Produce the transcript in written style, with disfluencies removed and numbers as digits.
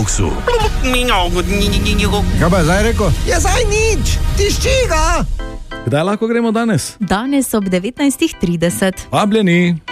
boksu. Kaj pa zdaj rekel? Ja, zdaj nič, tišči ga. Kdaj lahko gremo danes? Danes ob 19:30. Vabljeni.